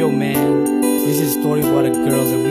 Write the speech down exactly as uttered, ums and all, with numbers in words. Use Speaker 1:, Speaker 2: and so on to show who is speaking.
Speaker 1: Yo man, this is a story about a girl that